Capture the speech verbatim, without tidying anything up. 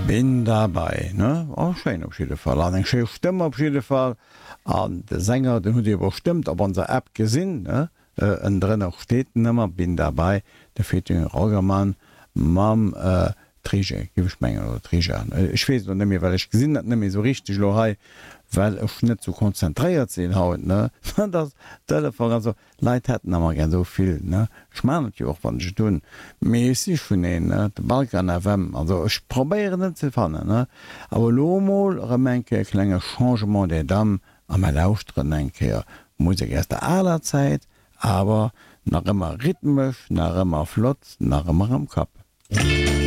Bin dabei ne oh, schön auf jeden Fall an eng Stimme auf jeden Fall an de Sänger den hu überstimmt op unser App gesinn ne en drin auch steht nimmer bin dabei der fe Raugermann Mam äh, Trige Gewichmengen oder Trige ich weiß mir weil ich gesinn nämlich so richtig Lohai weil ech net so konzentriiert sinn haut ne das Telefon also Leiit hätten ammer gern so viel ne schmanet jo och wann tun me sich vun ne de Balkan F M also ich probieren net ze fannen ne aber lomol remenke klenger Changement der Dam am lausren enkeer muss ich erst der aller Zeit aber nach immer rhythmisch nach immer flott nach immer am Kap.